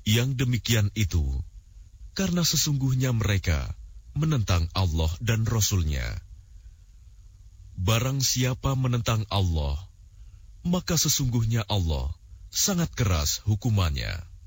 Yang demikian itu, karena sesungguhnya mereka menentang Allah dan Rasul-Nya. Barang siapa menentang Allah, maka sesungguhnya Allah sangat keras hukumannya.